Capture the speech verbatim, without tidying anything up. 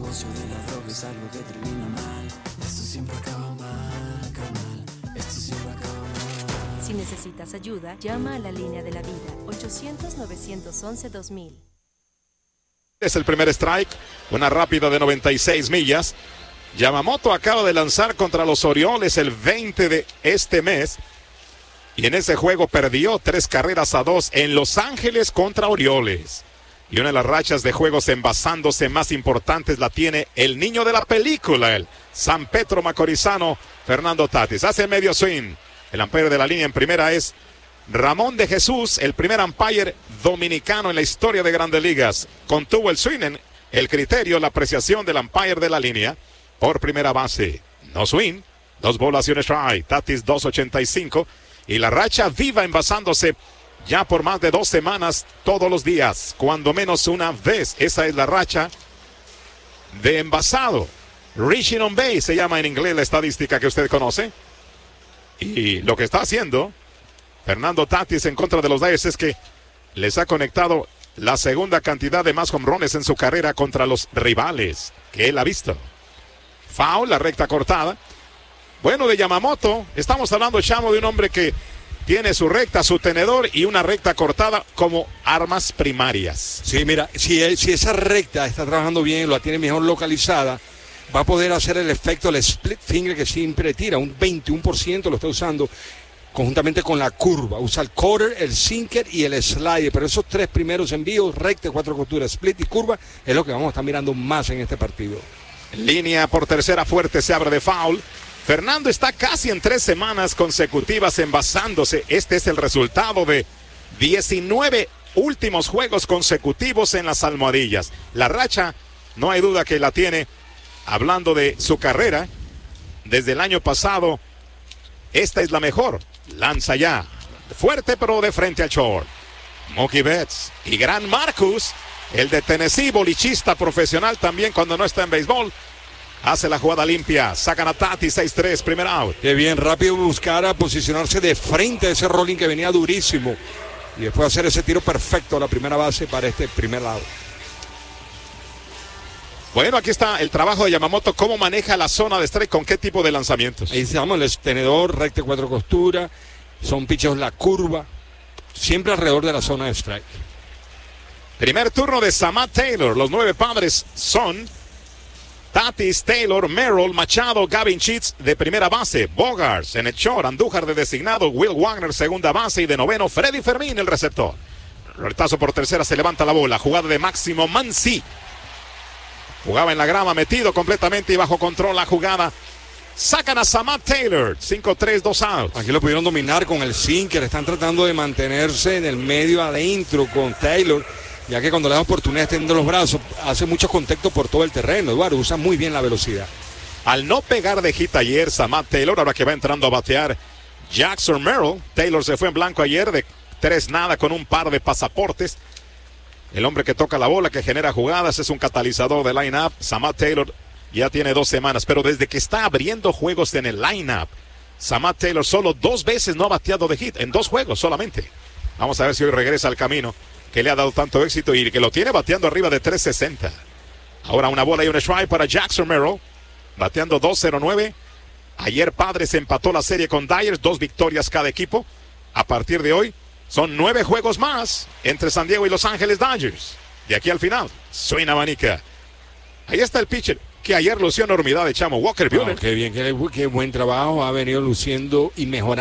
negocio de la droga es algo que termina mal. Esto siempre acaba mal, carnal. Esto siempre acaba mal. Si necesitas ayuda, llama a la línea de la vida, ochocientos, novecientos once, dos mil. Es el primer strike, una rápida de noventa y seis millas. Yamamoto acaba de lanzar contra los Orioles el veinte de este mes. Y en ese juego perdió tres carreras a dos en Los Ángeles contra Orioles. Y una de las rachas de juegos envasándose más importantes la tiene el niño de la película, el San Pedro macorizano, Fernando Tatis. Hace medio swing. El umpire de la línea en primera es Ramón de Jesús, el primer umpire dominicano en la historia de Grandes Ligas. Contuvo el swing en el criterio, la apreciación del umpire de la línea. Por primera base, no swing, dos bolas y un strike. Tatis dos ochenta y cinco. Y la racha viva envasándose ya por más de dos semanas todos los días, cuando menos una vez. Esa es la racha de envasado. Reaching on base se llama en inglés la estadística que usted conoce. Y lo que está haciendo Fernando Tatis en contra de los Dodgers es que les ha conectado la segunda cantidad de más jonrones en su carrera contra los rivales que él ha visto. Foul, la recta cortada. Bueno, de Yamamoto, estamos hablando, Chamo, de un hombre que tiene su recta, su tenedor y una recta cortada como armas primarias. Sí, mira, si, si esa recta está trabajando bien, la tiene mejor localizada, va a poder hacer el efecto, el split finger que siempre tira, un veintiuno por ciento lo está usando conjuntamente con la curva. Usa el quarter, el sinker y el slider, pero esos tres primeros envíos, recta, cuatro costuras, split y curva, es lo que vamos a estar mirando más en este partido. Línea por tercera fuerte, se abre de foul. Fernando está casi en tres semanas consecutivas envasándose. Este es el resultado de diecinueve últimos juegos consecutivos en las almohadillas. La racha, no hay duda que la tiene. Hablando de su carrera, desde el año pasado, esta es la mejor. Lanza ya, fuerte pero de frente al short. Mookie Betts y Gran Marcus, el de Tennessee, bolichista profesional también cuando no está en béisbol. Hace la jugada limpia, sacan a Tatis, seis tres, primer out. Qué bien, rápido buscar a posicionarse de frente a ese rolling que venía durísimo. Y después hacer ese tiro perfecto a la primera base para este primer out. Bueno, aquí está el trabajo de Yamamoto, cómo maneja la zona de strike, con qué tipo de lanzamientos. Ahí estamos, el tenedor, recta, cuatro costuras, son pichos la curva, siempre alrededor de la zona de strike. Primer turno de Samad Taylor, los nueve padres son Tatis, Taylor, Merrill, Machado, Gavin Sheets de primera base, Bogaerts en el short, Andújar de designado, Will Wagner segunda base y de noveno Freddy Fermín el receptor. Retazo por tercera, se levanta la bola, jugada de Máximo Mansi. Jugaba en la grama, metido completamente y bajo control la jugada. Sacan a Samad Taylor, cinco tres, dos outs. Aquí lo pudieron dominar con el sinker, están tratando de mantenerse en el medio adentro con Taylor, ya que cuando le da oportunidad extendiendo los brazos, hace mucho contacto por todo el terreno. Eduardo usa muy bien la velocidad. Al no pegar de hit ayer, Samad Taylor, ahora que va entrando a batear Jackson Merrill. Taylor se fue en blanco ayer de tres nada con un par de pasaportes. El hombre que toca la bola, que genera jugadas, es un catalizador de line-up. Samad Taylor ya tiene dos semanas, pero desde que está abriendo juegos en el line-up, Samad Taylor solo dos veces no ha bateado de hit, en dos juegos solamente. Vamos a ver si hoy regresa al camino que le ha dado tanto éxito y que lo tiene bateando arriba de tres sesenta. Ahora una bola y un strike para Jackson Merrill, bateando dos cero nueve. Ayer Padres empató la serie con Dyers, dos victorias cada equipo. A partir de hoy son nueve juegos más entre San Diego y Los Ángeles Dodgers. De aquí al final, suena abanica. Ahí está el pitcher que ayer lució enormidad de Chamo, Walker Buehler. Oh, qué bien, qué, qué buen trabajo ha venido luciendo y mejorando.